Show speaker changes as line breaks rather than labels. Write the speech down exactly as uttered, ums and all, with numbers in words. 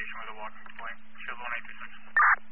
with a walking point. Shield one eight two six.